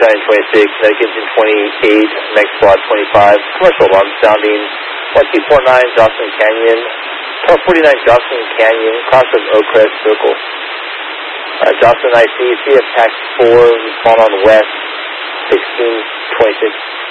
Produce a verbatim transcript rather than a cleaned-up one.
sounding twenty-six, Connecticut engine twenty-eight, next squad twenty-five, commercial alarm sounding one two four nine, Jocelyn Canyon, twelve forty-nine Jocelyn Canyon, cross of Oak Crest Circle. Uh, Jocelyn I C, C F Tax four, respond on west, sixteen twenty-six.